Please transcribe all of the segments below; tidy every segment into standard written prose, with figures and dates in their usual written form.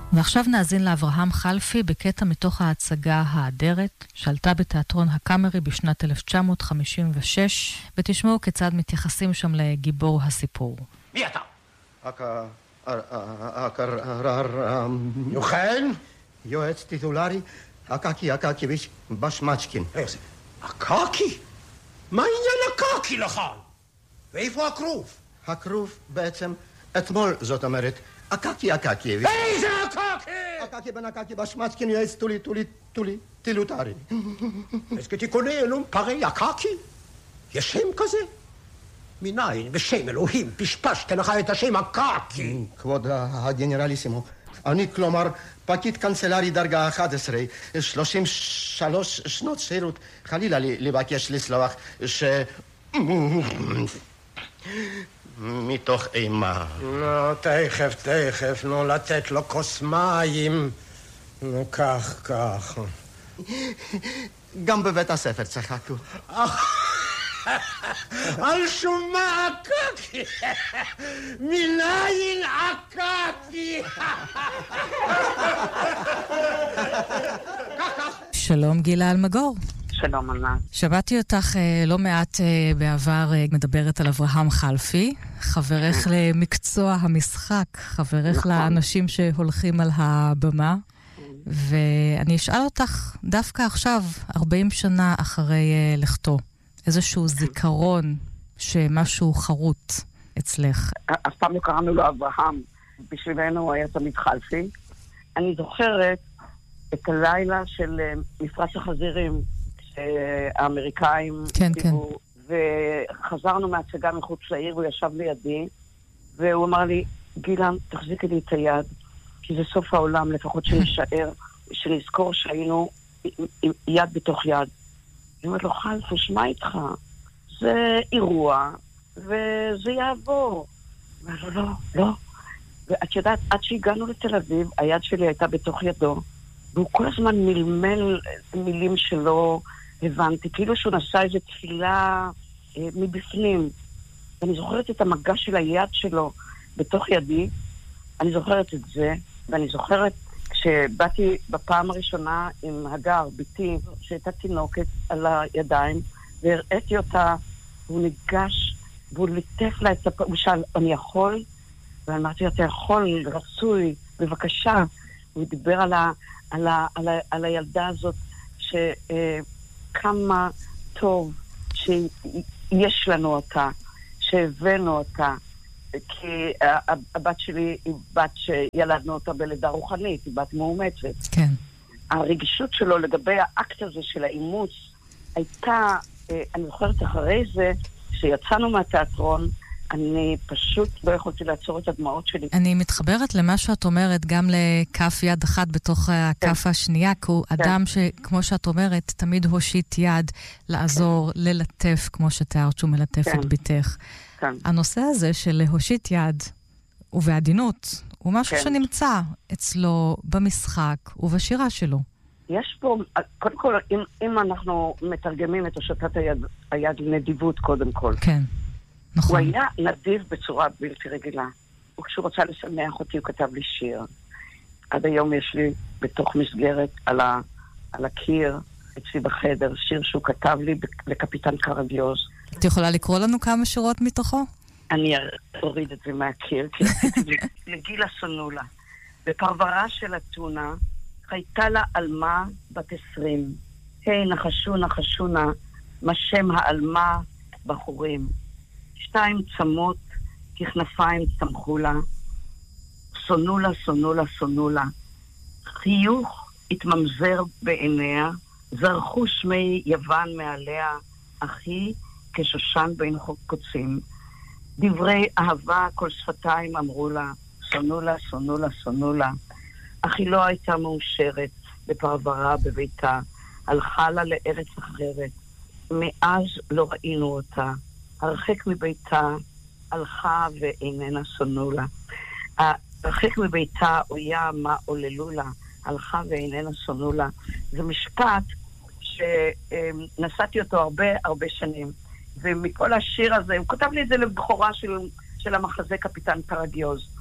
ועכשיו נאזין לאברהם חלפי בקטע מתוך ההצגה האדרת, שעלתה בתיאטרון הקאמרי בשנת 1956, ותשמעו כיצד מתייחסים שם לגיבור הסיפור. מי אתה? יוחן? יועץ טיטולרי, אקקי אקקיביץ' בשמצ'קין. אקקי? מה עניין אקקי לך? ואיפה הכרוב? הכרוב בעצם אתמול, זאת אומרת, אקקי אקקיביץ'. איזה אקקי? אקקי בן אקקי בשמצ'קין, יועץ טילוטרי. אז כתיקוני אלום פרי אקקי? יש שם כזה? מניין בשם אלוהים פשפשת לך את השם אקקי? כבוד הגנרליסימו, אני כלומר פקיד קנצלרי דרגה 11, 33 שנות שירות, חלילה לבקש לסלוח מתוך אימה. לא, תכף, נו, לתת לו כוס מים. נו, כך. גם בבית הספר צחקו. על שום מה אקקי? מניין אקקי? שלום גילה אלמגור. שלום ענת. שמעתי אותך לא מעט בעבר מדברת על אברהם חלפי, חברך למקצוע המשחק, חברך לאנשים שהולכים על הבמה, ואני אשאל אותך דווקא עכשיו, 40 שנה אחרי לכתו, איזשהו זיכרון שמשהו חרוט אצלך. אף פעם לא קראנו לו אברהם, בשבילנו הוא היה תמיד חלפי. אני זוכרת את הלילה של מפרש החזירים, שהאמריקאים דיברו, וחזרנו מהצגה מחוץ לעיר, הוא ישב לידי, והוא אמר לי, גילה, תחזיקי לי את היד, כי זה סוף העולם, לפחות שנשאר, שנזכור שהיינו יד בתוך יד. אני אומרת לו, חלפי, שמה איתך? זה אירוע, וזה יעבור. ואני לא, לא. ואת יודעת, עד שהגענו לתל אביב, היד שלי הייתה בתוך ידו, והוא כל הזמן מלמל מילים שלא הבנתי, כאילו שהוא נשא איזו תפילה מבפנים. ואני זוכרת את המגע של היד שלו בתוך ידי, אני זוכרת את זה, ואני זוכרת כשבאתי בפעם הראשונה עם הגר, ביתי, שהייתה תינוקת על הידיים, והראיתי אותה, והוא ניגש, והוא ליטף לה את הפעם, הוא שאל, אני יכול? ואמרתי, אתה יכול, רצוי, בבקשה. הוא דיבר על הילדה הזאת, שכמה טוב שיש לנו אותה, שהבאנו אותה, כי הבת שלי היא בת שילדנו אותה בלידה רוחנית, היא בת מאומצת. כן. הרגישות שלו לגבי האקט הזה של האימוץ הייתה, אני זוכרת אחרי זה, שיצאנו מהתיאטרון, אני פשוט לא יכולתי לעצור את הדמעות שלי. אני מתחברת למה שאת אומרת, גם לכף יד אחת בתוך הכף השנייה, כי הוא אדם שכמו שאת אומרת, תמיד הושיט יד לעזור, ללטף, כמו שתיארת שהוא מלטף את ביתך. הנושא הזה של להושיט יד ובעדינות, הוא משהו שנמצא אצלו במשחק ובשירה שלו. יש פה, קודם כל, אם אנחנו מתרגמים את הושטת היד לנדיבות קודם כל. כן. נכון. הוא היה נדיב בצורה בלתי רגילה. וכשהוא רצה לשמח אותי, הוא כתב לי שיר. עד היום יש לי בתוך מסגרת על הקיר, אצלי בחדר, שיר שהוא כתב לי לקפיטן קרדיוז. את יכולה לקרוא לנו כמה שורות מתוכו? אני אוריד את זה מהקיר, כי רציתי לגילה סונולה. בפרברה של אתונה, חייתה לה אלמה בת 20. היי, נחשו נא, מה שם האלמה בחורים. 2 צמות, ככנפיים צמחו לה. סונולה. חיוך התממזר בעיניה, זרחו שמי יוון מעליה, אחי כשושן בין קוצים. דברי אהבה כל שפתיים אמרו לה, סונולה. אך היא לא הייתה מאושרת בפרברה בביתה, הלכה לה לארץ אחרת. מאז לא ראינו אותה. הרחק מביתה הלכה ואיננה סונולה. הרחק מביתה אויה מה עוללו לה, הלכה ואיננה סונולה. זה משפט שנסעתי אותו הרבה שנים. ומכל השיר הזה, הוא כותב לי את זה לבחורה של המחזה קפיטן קרדיוז.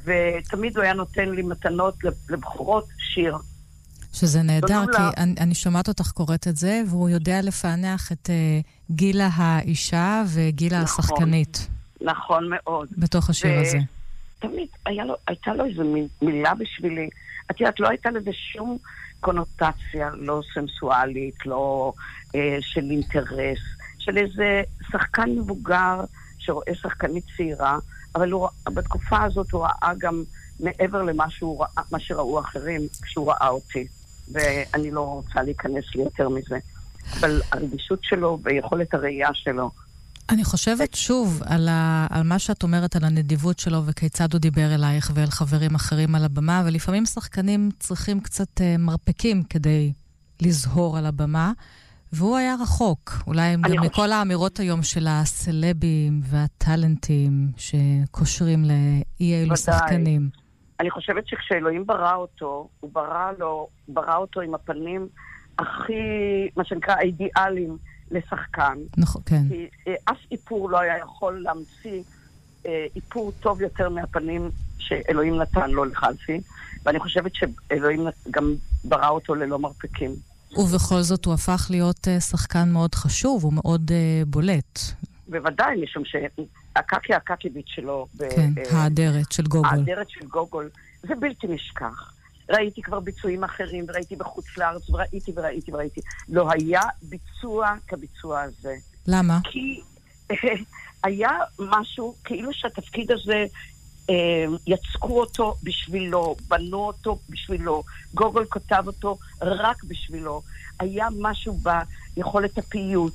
ותמיד הוא היה נותן לי מתנות לבחורות שיר. שזה נהדר, כי אני שומעת אותך קוראת את זה, והוא יודע לפענח את גילה האישה וגילה השחקנית. נכון מאוד. בתוך השיר הזה. תמיד הייתה לו איזו מילה בשבילי. את יודעת, לא הייתה לזה שום קונוטציה, לא סנסואלית, לא של אינטרס, של איזה שחקן מבוגר שרואה שחקנית צעירה, אבל בתקופה הזאת הוא ראה גם מעבר למה שראו אחרים כשהוא ראה אותי. ואני לא רוצה להיכנס לי יותר מזה. אבל הרגישות שלו ויכולת הראייה שלו. אני חושבת שוב על מה שאת אומרת, על הנדיבות שלו וכיצד הוא דיבר אלייך ואל חברים אחרים על הבמה, ולפעמים שחקנים צריכים קצת מרפקים כדי לזהור על הבמה, והוא היה רחוק. אולי גם מכל האמירות היום של הסלבים והטלנטים שקושרים לאי אלו שחקנים. אני חושבת שכשאלוהים ברא אותו, הוא ברא אותו עם הפנים הכי, מה שנקרא, האידיאליים לשחקן. נכון, כן. כי אף איפור לא היה יכול להמציא איפור טוב יותר מהפנים שאלוהים נתן לו לחלפי, ואני חושבת שאלוהים גם ברא אותו ללא מרפקים. ובכל זאת הוא הפך להיות שחקן מאוד חשוב, הוא מאוד בולט. בוודאי, משום הקקיביץ' שלו... כן, האדרת של גוגול. האדרת של גוגול, זה בלתי נשכח. ראיתי כבר ביצועים אחרים, וראיתי בחוץ לארץ, וראיתי. לא היה ביצוע כביצוע הזה. למה? כי היה משהו, כאילו שהתפקיד הזה, יצקו אותו בשבילו, בנו אותו בשבילו, גוגול כותב אותו רק בשבילו. היה משהו ביכולת הפיוט,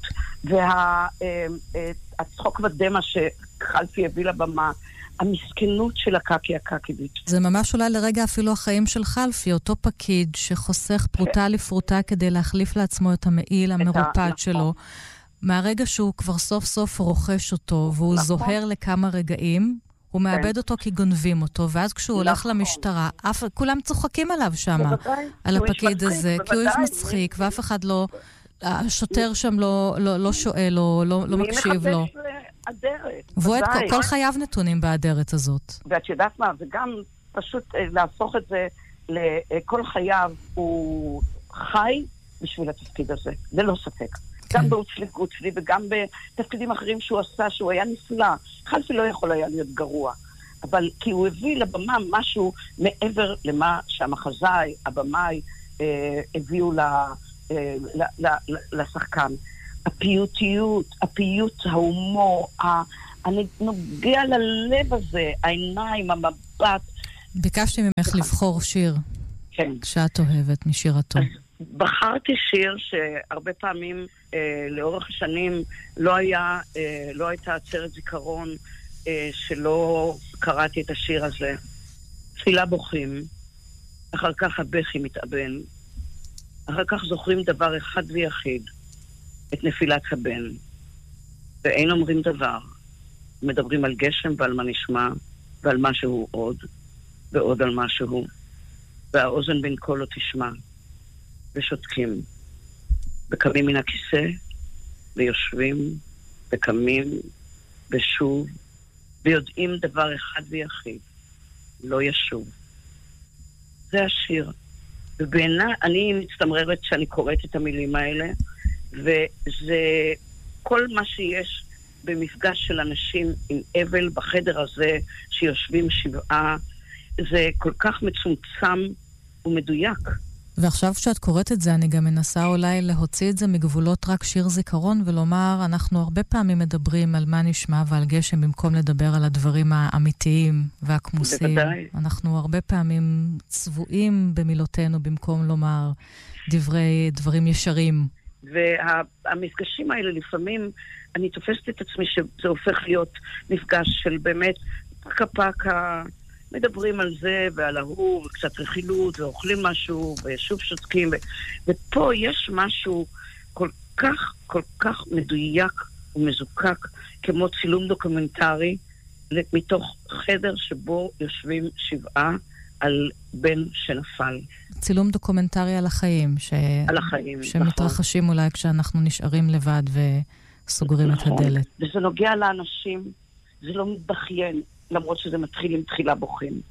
והצחוק ודמה שחלפי הביא לבמה, המסכנות של הקקיביץ'. זה ממש אולי לרגע אפילו החיים של חלפי, אותו פקיד שחוסך פרוטה לפרוטה כדי להחליף לעצמו את המעיל המרופד שלו. מהרגע שהוא כבר סוף סוף רוכש אותו, והוא זוהר לכמה רגעים, הוא מאבד אותו כי גונבים אותו, ואז כשהוא הולך למשטרה, כולם צוחקים עליו שם, על הפקיד הזה, כי הוא איש מצחיק, ואף אחד לא, השוטר שם לא שואל, לא מקשיב לו. והוא כל חייו נתונים באדרת הזאת. ואת יודעת מה, וגם פשוט להפוך את זה לכל חייו, הוא חי בשביל התפקיד הזה, זה לא ספק. גם גוצלי וגם בתפקידים אחרים שהוא עשה, שהוא היה נפלא. חלפי לא יכול היה להיות גרוע. אבל כי הוא הביא לבמה משהו מעבר למה שהמחזאי, הבמאי, הביאו לשחקן. הפיוטיות, ההומור, הנוגע ללב הזה, העיניים, המבט. ביקשתי ממך לבחור שיר. כן. שאת אוהבת משירתו. בחרתי שיר שהרבה פעמים לאורך השנים לא הייתה עצרת זיכרון שלא קראתי את השיר הזה. תפילה בוכים, אחר כך הבכי מתאבן, אחר כך זוכרים דבר אחד ויחיד, את נפילת הבן, ואין אומרים דבר, מדברים על גשם ועל מה נשמע, ועל משהו עוד, ועוד על משהו, והאוזן בין כה לא תשמע, ושותקים, וקמים מן הכיסא, ויושבים, וקמים, ושוב, ויודעים דבר אחד ויחיד, לא ישוב. זה השיר. ובעיניי, אני מצטמררת שאני קוראת את המילים האלה, וזה כל מה שיש במפגש של אנשים עם אבל בחדר הזה, שיושבים שבעה, זה כל כך מצומצם ומדויק. ועכשיו כשאת קוראת את זה, אני גם מנסה אולי להוציא את זה מגבולות רק שיר זיכרון, ולומר, אנחנו הרבה פעמים מדברים על מה נשמע ועל גשם, במקום לדבר על הדברים האמיתיים והכמוסים. בוודאי. אנחנו הרבה פעמים צבועים במילותינו, במקום לומר דברים ישרים. והמפגשים האלה לפעמים, אני תופסת את עצמי שזה הופך להיות מפגש של באמת פקה, מדברים על זה ועל ההוא, וקצת רכילות, ואוכלים משהו, ושוב שותקים, ופה יש משהו כל כך מדויק ומזוקק, כמו צילום דוקומנטרי, מתוך חדר שבו יושבים שבעה על בן שנפל. צילום דוקומנטרי על החיים, על החיים, שמתרחשים אולי כשאנחנו נשארים לבד וסוגרים את הדלת. וזה נוגע לאנשים, זה לא מתבכיין, למרות שזה מתחיל עם תחילה בוכים.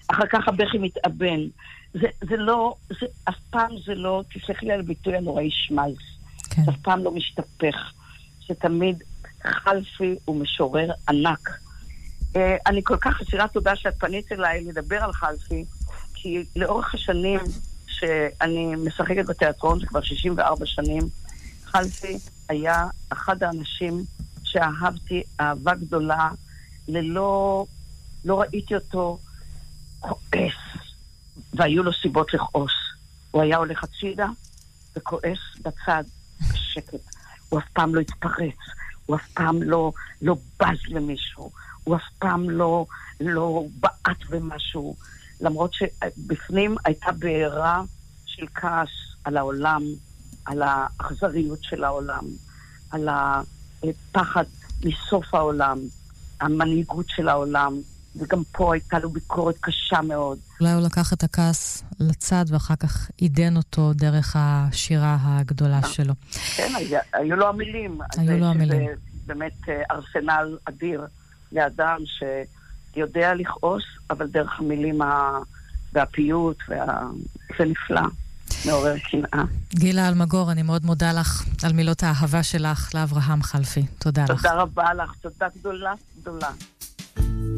אחר כך הבכי מתאבן. זה לא, אף פעם זה לא, תסלחי לי על הביטוי הנוראי שמלס. כן. אף פעם לא משתפך. שתמיד חלפי הוא משורר ענק. אני כל כך אסירת תודה שאת פנית אליי לדבר על חלפי, כי לאורך השנים שאני משחקת בתיאטרון, זה כבר 64 שנים, חלפי היה אחד האנשים שאהבתי אהבה גדולה, לא ראיתי אותו כועס, והיו לו סיבות לכעוס. הוא היה הולך הצידה וכועס בצד בשקט. הוא אף פעם לא התפרץ, הוא אף פעם לא בז למישהו, הוא אף פעם לא בעט במשהו, למרות שבפנים הייתה בעירה של כעס על העולם, על האכזריות של העולם, על הפחד מסוף העולם, המנהיגות של העולם, וגם פה הייתה לו ביקורת קשה מאוד. אולי הוא לקח את הכעס לצד ואחר כך עידן אותו דרך השירה הגדולה שלו. כן, היו לו המילים. היו לו המילים. זה באמת ארסנל אדיר לאדם שיודע לכעוס, אבל דרך המילים והפיוט, זה נפלא, מעורר קנאה. גילה אלמגור, אני מאוד מודה לך על מילות האהבה שלך לאברהם חלפי. תודה לך. תודה רבה לך, תודה גדולה.